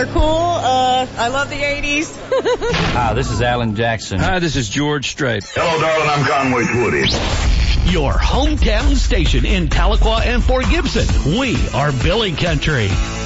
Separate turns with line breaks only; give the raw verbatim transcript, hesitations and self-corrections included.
are cool. Uh, I love the eighties.
Hi, this is Alan Jackson.
Hi, this is George Strait.
Hello, darling. I'm Conway Twitty.
Your hometown station in Tahlequah and Fort Gibson. We are Billy Country.